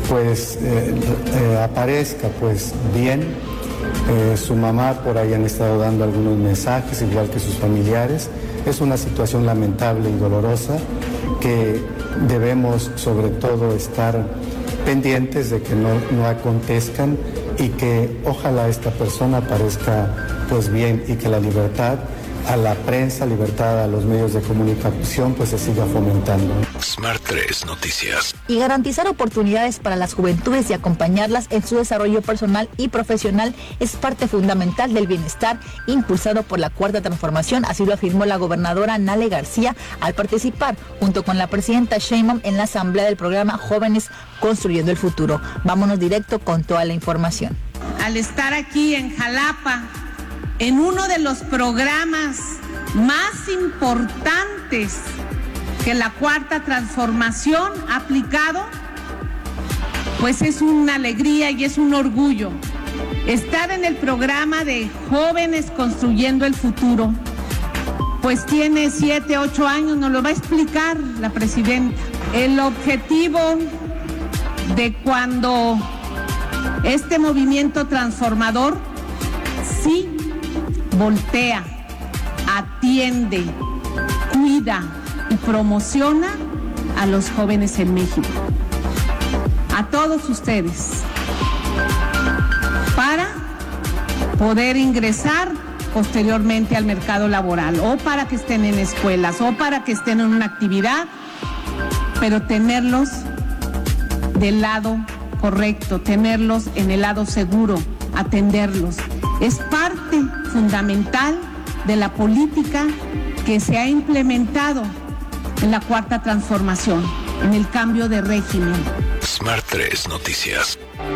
pues aparezca pues bien. Su mamá por ahí han estado dando algunos mensajes, igual que sus familiares. Es una situación lamentable y dolorosa que debemos sobre todo estar pendientes de que no acontezcan y que ojalá esta persona aparezca pues bien y que la libertad a la prensa, libertad a los medios de comunicación, pues se siga fomentando. Smart 3 Noticias. Y garantizar oportunidades para las juventudes y acompañarlas en su desarrollo personal y profesional es parte fundamental del bienestar impulsado por la Cuarta Transformación, así lo afirmó la gobernadora Nale García al participar junto con la presidenta Sheinbaum en la asamblea del programa Jóvenes Construyendo el Futuro. Vámonos directo con toda la información. Al estar aquí en Jalapa, en uno de los programas más importantes que la Cuarta Transformación ha aplicado, pues es una alegría y es un orgullo estar en el programa de Jóvenes Construyendo el Futuro. Pues tiene 7, 8 años, nos lo va a explicar la presidenta. El objetivo de cuando este movimiento transformador sí voltea, atiende, cuida y promociona a los jóvenes en México, a todos ustedes, para poder ingresar posteriormente al mercado laboral, o para que estén en escuelas, o para que estén en una actividad, pero tenerlos del lado correcto, tenerlos en el lado seguro, atenderlos. Es parte fundamental de la política que se ha implementado en la Cuarta Transformación, en el cambio de régimen. Smart 3 Noticias.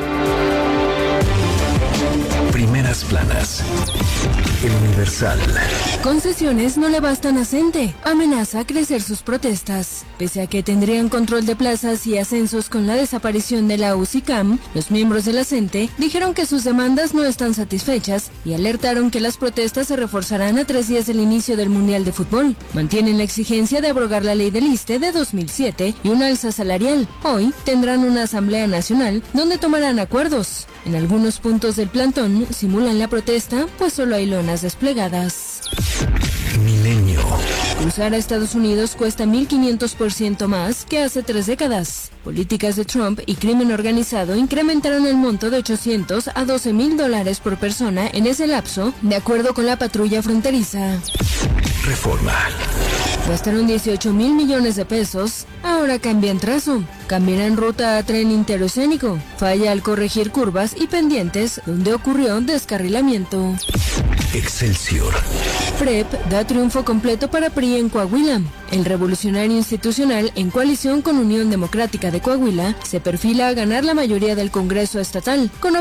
Primeras planas. El Universal. Concesiones no le bastan a CENTE. Amenaza crecer sus protestas. Pese a que tendrían control de plazas y ascensos con la desaparición de la UCICAM, los miembros de la CENTE dijeron que sus demandas no están satisfechas y alertaron que las protestas se reforzarán a 3 días del inicio del Mundial de Fútbol. Mantienen la exigencia de abrogar la ley del ISSSTE de 2007 y una alza salarial. Hoy tendrán una asamblea nacional donde tomarán acuerdos. En algunos puntos del plantón simulan la protesta, pues solo hay lonas desplegadas. Milenio. Cruzar a Estados Unidos cuesta 1.500% más que hace 3 décadas. Políticas de Trump y crimen organizado incrementaron el monto de $800 a $12,000 por persona en ese lapso, de acuerdo con la patrulla fronteriza. Reforma. Gastaron 18,000 millones de pesos, ahora cambian trazo. Cambiarán ruta a tren interoceánico. Falla al corregir curvas y pendientes donde ocurrió descarrilamiento. Excelsior. PREP da triunfo completo para PRI en Coahuila. El Revolucionario Institucional, en coalición con Unión Democrática de Coahuila, se perfila a ganar la mayoría del Congreso estatal. Con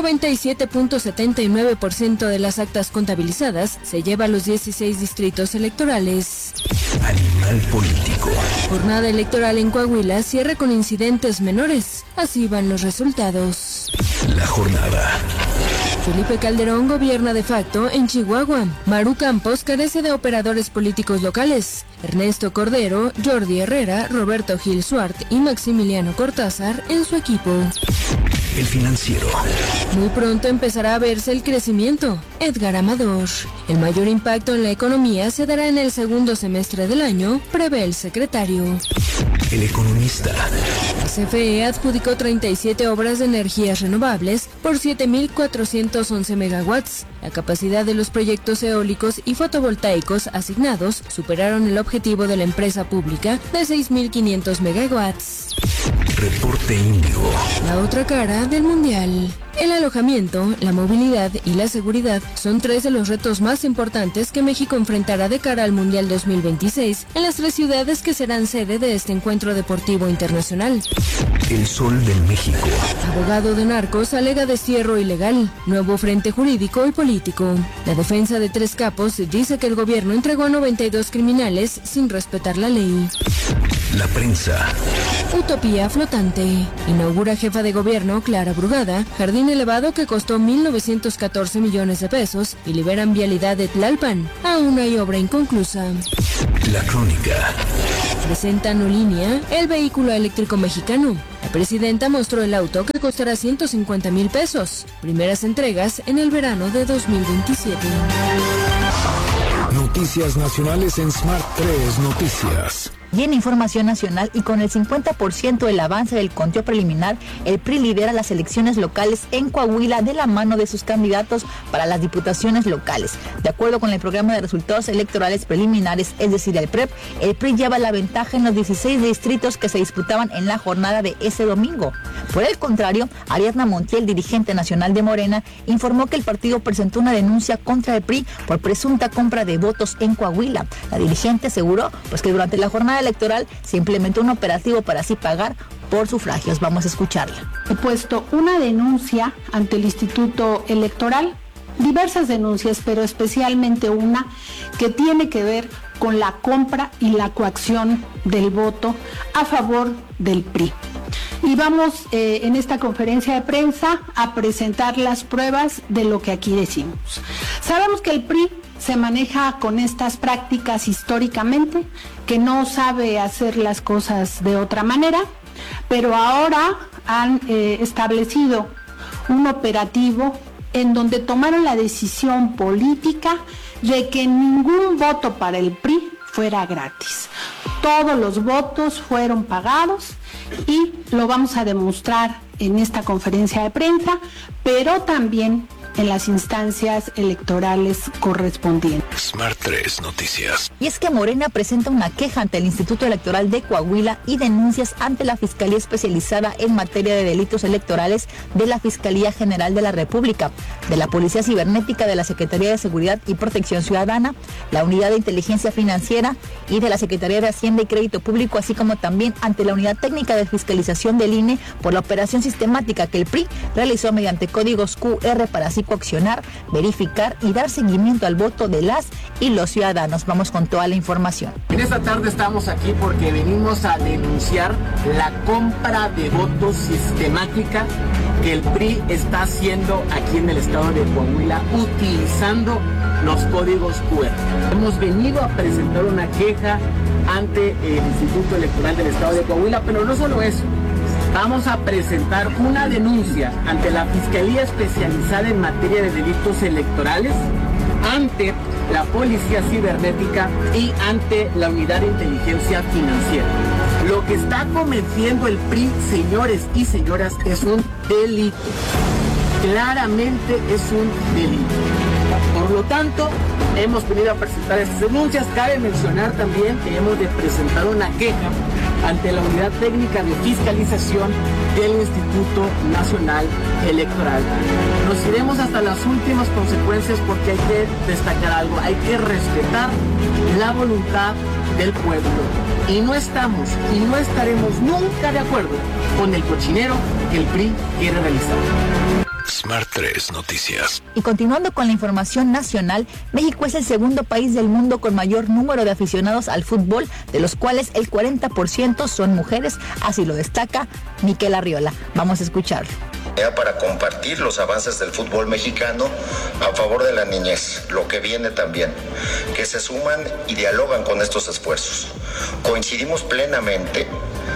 97.79% de las actas contabilizadas, se lleva los 16 distritos electorales. Animal político. Jornada electoral en Coahuila cierra con incidentes menores. Así van los resultados. La jornada. Felipe Calderón gobierna de facto en Chihuahua. Maru Campos carece de operadores políticos locales. Ernesto Cordero, Jordi Herrera, Roberto Gil Suart y Maximiliano Cortázar en su equipo. El Financiero. Muy pronto empezará a verse el crecimiento. Edgar Amador. El mayor impacto en la economía se dará en el segundo semestre del año, prevé el secretario. El Economista. La CFE adjudicó 37 obras de energías renovables por 7.411 megawatts. La capacidad de los proyectos eólicos y fotovoltaicos asignados superaron el objetivo de la empresa pública de 6.500 megawatts. Reporte Índigo. La otra cara del Mundial. El alojamiento, la movilidad y la seguridad son 3 de los retos más importantes que México enfrentará de cara al Mundial 2026 en las 3 ciudades que serán sede de este encuentro deportivo internacional. El Sol de México. Abogado de narcos alega destierro ilegal, nuevo frente jurídico y político. La defensa de 3 capos dice que el gobierno entregó a 92 criminales sin respetar la ley. La prensa. Utopía flotante. Inaugura jefa de gobierno Clara Brugada, jardín elevado que costó 1.914 millones de pesos y liberan vialidad de Tlalpan. Aún hay obra inconclusa. La Crónica. Presentan Olínea, el vehículo eléctrico mexicano. La presidenta mostró el auto que costará 150,000 pesos. Primeras entregas en el verano de 2027. Noticias nacionales en Smart 3 Noticias. Y en información nacional, y con el 50% del avance del conteo preliminar, el PRI lidera las elecciones locales en Coahuila de la mano de sus candidatos para las diputaciones locales. De acuerdo con el programa de resultados electorales preliminares, es decir, el PREP, el PRI lleva la ventaja en los 16 distritos que se disputaban en la jornada de ese domingo. Por el contrario, Ariadna Montiel, dirigente nacional de Morena, informó que el partido presentó una denuncia contra el PRI por presunta compra de votos en Coahuila. La dirigente aseguró que durante la jornada electoral se implementó un operativo para así pagar por sufragios. Vamos a escucharla. He puesto una denuncia ante el Instituto Electoral, diversas denuncias, pero especialmente una que tiene que ver con la compra y la coacción del voto a favor del PRI. Y vamos en esta conferencia de prensa a presentar las pruebas de lo que aquí decimos. Sabemos que el PRI se maneja con estas prácticas históricamente, que no sabe hacer las cosas de otra manera, pero ahora han establecido un operativo en donde tomaron la decisión política de que ningún voto para el PRI fuera gratis. Todos los votos fueron pagados y lo vamos a demostrar en esta conferencia de prensa, pero también en las instancias electorales correspondientes. Smart 3 Noticias. Y es que Morena presenta una queja ante el Instituto Electoral de Coahuila y denuncias ante la Fiscalía Especializada en Materia de Delitos Electorales de la Fiscalía General de la República, de la Policía Cibernética de la Secretaría de Seguridad y Protección Ciudadana, la Unidad de Inteligencia Financiera y de la Secretaría de Hacienda y Crédito Público, así como también ante la Unidad Técnica de Fiscalización del INE por la operación sistemática que el PRI realizó mediante códigos QR para así coaccionar, verificar y dar seguimiento al voto de las y los ciudadanos. Vamos con toda la información. En esta tarde estamos aquí porque venimos a denunciar la compra de votos sistemática que el PRI está haciendo aquí en el estado de Coahuila utilizando los códigos QR. Hemos venido a presentar una queja ante el Instituto Electoral del estado de Coahuila, pero no solo eso. Vamos a presentar una denuncia ante la Fiscalía Especializada en Materia de Delitos Electorales, ante la Policía Cibernética y ante la Unidad de Inteligencia Financiera. Lo que está cometiendo el PRI, señores y señoras, es un delito. Claramente es un delito. Por lo tanto, hemos venido a presentar estas denuncias. Cabe mencionar también que hemos de presentar una queja ante la Unidad Técnica de Fiscalización del Instituto Nacional Electoral. Nos iremos hasta las últimas consecuencias porque hay que destacar algo, hay que respetar la voluntad del pueblo. Y no estamos y no estaremos nunca de acuerdo con el cochinero que el PRI quiere realizar. Smart 3 Noticias. Y continuando con la información nacional, México es el segundo país del mundo con mayor número de aficionados al fútbol, de los cuales el 40% son mujeres, así lo destaca Miquel Arriola. Vamos a escucharlo. Para compartir los avances del fútbol mexicano a favor de la niñez, lo que viene también, que se suman y dialogan con estos esfuerzos. Coincidimos plenamente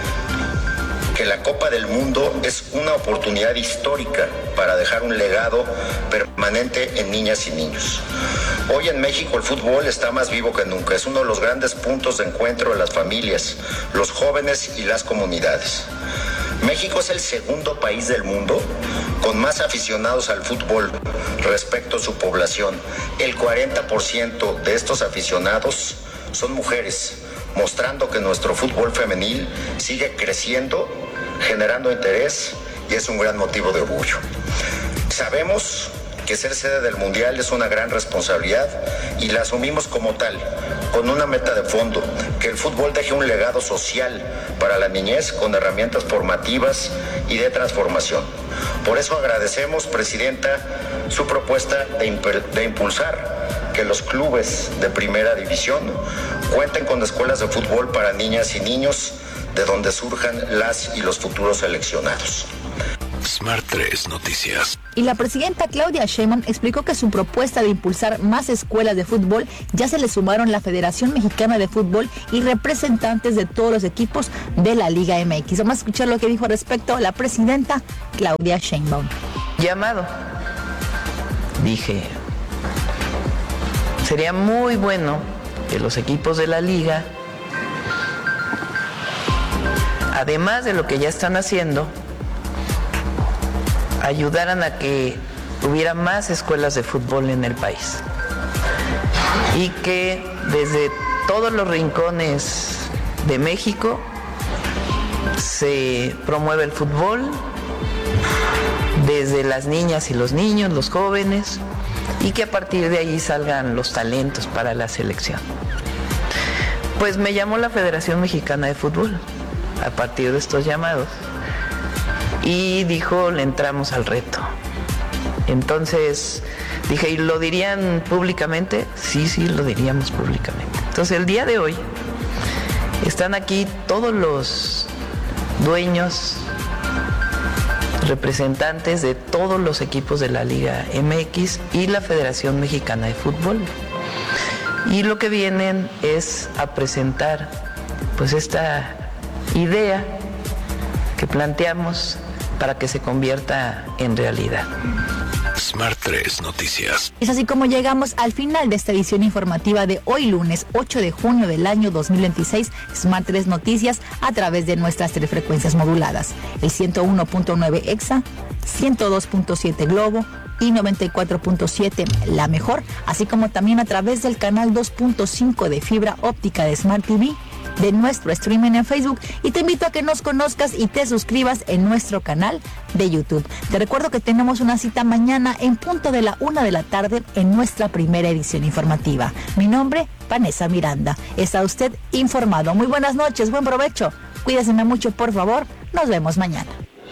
que la Copa del Mundo es una oportunidad histórica para dejar un legado permanente en niñas y niños. Hoy en México el fútbol está más vivo que nunca. Es uno de los grandes puntos de encuentro de las familias, los jóvenes y las comunidades. México es el segundo país del mundo con más aficionados al fútbol respecto a su población. El 40% de estos aficionados son mujeres, mostrando que nuestro fútbol femenil sigue creciendo, generando interés y es un gran motivo de orgullo. Sabemos que ser sede del Mundial es una gran responsabilidad y la asumimos como tal, con una meta de fondo, que el fútbol deje un legado social para la niñez con herramientas formativas y de transformación. Por eso agradecemos, Presidenta, su propuesta de impulsar que los clubes de primera división cuenten con escuelas de fútbol para niñas y niños de donde surjan las y los futuros seleccionados. Smart 3 Noticias. Y la presidenta Claudia Sheinbaum explicó que su propuesta de impulsar más escuelas de fútbol ya se le sumaron la Federación Mexicana de Fútbol y representantes de todos los equipos de la Liga MX. Vamos a escuchar lo que dijo respecto a la presidenta Claudia Sheinbaum. Llamado. Dije, sería muy bueno que los equipos de la Liga, además de lo que ya están haciendo, ayudaran a que hubiera más escuelas de fútbol en el país y que desde todos los rincones de México se promueva el fútbol, desde las niñas y los niños, los jóvenes, y que a partir de ahí salgan los talentos para la selección. Pues me llamó la Federación Mexicana de Fútbol a partir de estos llamados y dijo, le entramos al reto. Entonces dije, ¿y lo dirían públicamente? Sí, lo diríamos públicamente. Entonces el día de hoy están aquí todos los dueños, representantes de todos los equipos de la Liga MX y la Federación Mexicana de Fútbol. Y lo que vienen es a presentar pues esta idea que planteamos para que se convierta en realidad. Smart 3 Noticias. Es así como llegamos al final de esta edición informativa de hoy lunes 8 de junio del año 2026, Smart 3 Noticias a través de nuestras tres frecuencias moduladas, el 101.9 EXA, 102.7 Globo y 94.7 La Mejor, así como también a través del canal 2.5 de fibra óptica de Smart TV, de nuestro streaming en Facebook, y te invito a que nos conozcas y te suscribas en nuestro canal de YouTube. Te recuerdo que tenemos una cita mañana en punto de la 1 de la tarde en nuestra primera edición informativa. Mi nombre, Vanessa Miranda. Está usted informado. Muy buenas noches, buen provecho. Cuídese mucho, por favor. Nos vemos mañana.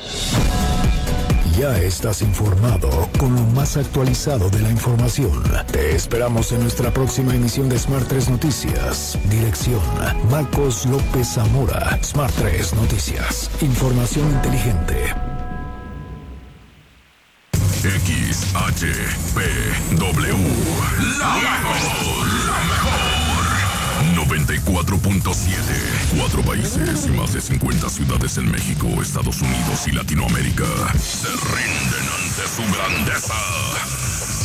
Ya estás informado con lo más actualizado de la información. Te esperamos en nuestra próxima emisión de Smart 3 Noticias. Dirección: Marcos López Zamora. Smart 3 Noticias. Información inteligente. XHPW. La mejor. 94.7. 4 países y más de 50 ciudades en México, Estados Unidos y Latinoamérica se rinden ante su grandeza.